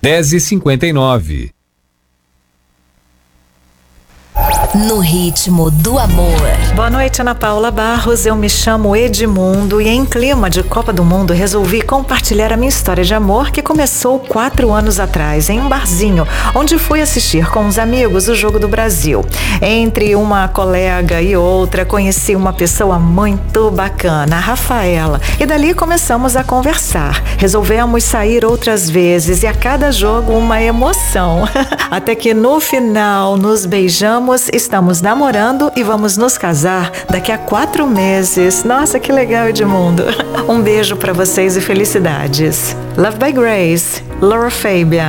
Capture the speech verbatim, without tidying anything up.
dez e cinquenta e nove. No ritmo do amor. Boa noite, Ana Paula Barros. Eu me chamo Edmundo e em clima de Copa do Mundo resolvi compartilhar a minha história de amor que começou quatro anos atrás em um barzinho, onde fui assistir com os amigos o Jogo do Brasil. Entre uma colega e outra conheci uma pessoa muito bacana, a Rafaela, e dali começamos a conversar. Resolvemos sair outras vezes e a cada jogo uma emoção. Até que no final nos beijamos, estamos namorando e vamos nos casar daqui a quatro meses. Nossa, que legal, Edmundo. Um beijo pra vocês e felicidades. Love by Grace, Laura Fabian.